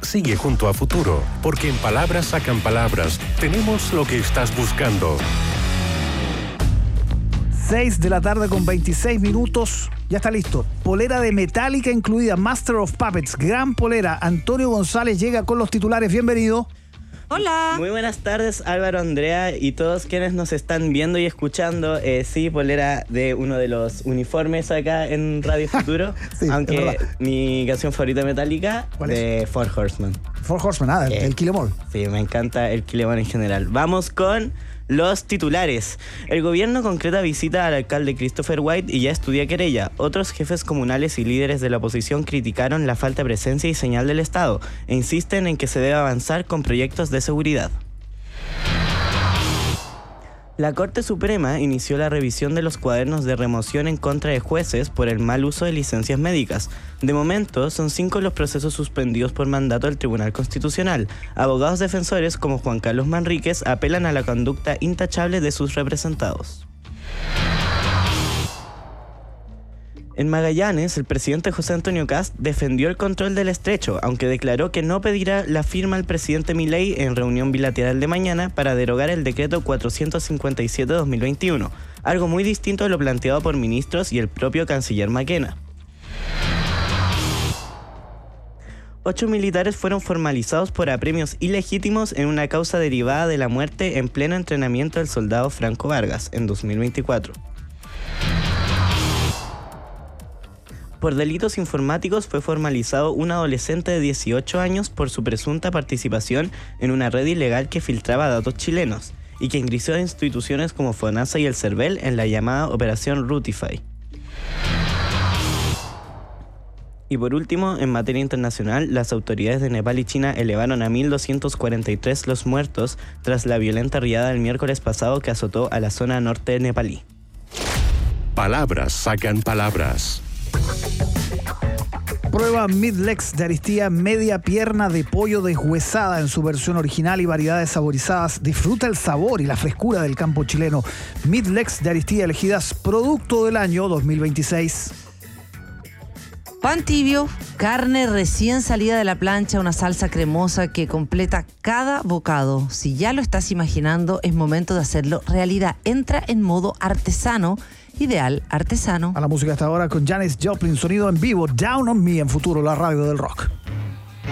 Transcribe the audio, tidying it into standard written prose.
sigue junto a Futuro, porque en Palabras Sacan Palabras tenemos lo que estás buscando. 6 de la tarde con 26 minutos. Ya está listo. Polera de Metallica incluida, Master of Puppets, gran polera. Antonio González llega con los titulares. Bienvenido. Hola. Muy buenas tardes, Álvaro, Andrea y todos quienes nos están viendo y escuchando. Sí, polera de uno de los uniformes acá en Radio Futuro. Sí, aunque mi canción favorita de Metallica, de Four Horsemen. Four Horsemen, el Kill 'Em All. Sí, me encanta el Kill 'Em All en general. Vamos con los titulares. El gobierno concreta visita al alcalde Christopher White y ya estudia querella. Otros jefes comunales y líderes de la oposición criticaron la falta de presencia y señal del Estado e insisten en que se debe avanzar con proyectos de seguridad. La Corte Suprema inició la revisión de los cuadernos de remoción en contra de jueces por el mal uso de licencias médicas. De momento, son 5 los procesos suspendidos por mandato del Tribunal Constitucional. Abogados defensores como Juan Carlos Manríquez apelan a la conducta intachable de sus representados. En Magallanes, el presidente José Antonio Kast defendió el control del estrecho, aunque declaró que no pedirá la firma al presidente Milei en reunión bilateral de mañana para derogar el decreto 457/2021, algo muy distinto a lo planteado por ministros y el propio canciller Maquena. 8 militares fueron formalizados por apremios ilegítimos en una causa derivada de la muerte en pleno entrenamiento del soldado Franco Vargas en 2024. Por delitos informáticos fue formalizado un adolescente de 18 años por su presunta participación en una red ilegal que filtraba datos chilenos y que ingresó a instituciones como FONASA y el CERVEL en la llamada Operación Rutify. Y por último, en materia internacional, las autoridades de Nepal y China elevaron a 1.243 los muertos tras la violenta riada del miércoles pasado que azotó a la zona norte nepalí. Palabras Sacan Palabras. Prueba Midlex de Aristía, media pierna de pollo deshuesada en su versión original y variedades saborizadas. Disfruta el sabor y la frescura del campo chileno. Midlex de Aristía, elegidas Producto del Año 2026. Pan tibio, carne recién salida de la plancha, una salsa cremosa que completa cada bocado. Si ya lo estás imaginando, es momento de hacerlo realidad. Entra en modo artesano. Ideal artesano. A la música hasta ahora con Janis Joplin, sonido en vivo, Down on Me en Futuro, la radio del rock.